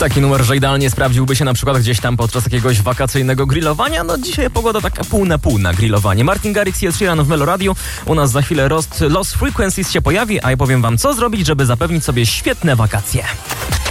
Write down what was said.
Taki numer, że idealnie sprawdziłby się na przykład gdzieś tam podczas jakiegoś wakacyjnego grillowania. No dzisiaj pogoda taka pół na grillowanie. Martin Garrix jest rano w Meloradiu. U nas za chwilę Lost Frequencies się pojawi, a ja powiem wam, co zrobić, żeby zapewnić sobie świetne wakacje.